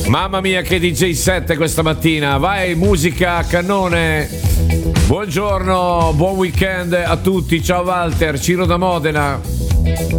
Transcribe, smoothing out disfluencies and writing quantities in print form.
Mamma mia che DJ set questa mattina. Vai, musica a cannone. Buongiorno, buon weekend a tutti. Ciao Walter, Ciro da Modena.